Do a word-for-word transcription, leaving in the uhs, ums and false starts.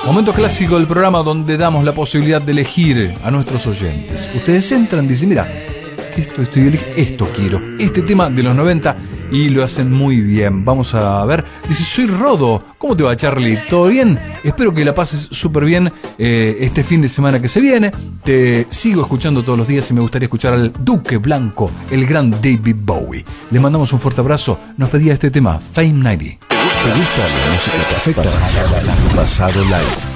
Momento clásico del programa donde damos la posibilidad de elegir a nuestros oyentes. Ustedes entran y dicen, mira, esto, esto, esto quiero, este tema de los noventa, y lo hacen muy bien. Vamos a ver. Dice, soy Rodo. ¿Cómo te va, Charlie? ¿Todo bien? Espero que la pases súper bien eh, este fin de semana que se viene. Te sigo escuchando todos los días y me gustaría escuchar al Duque Blanco, el gran David Bowie. Les mandamos un fuerte abrazo. Nos pedía este tema, Fame noventa. ¿Te gusta la música perfecta? Pasado Live.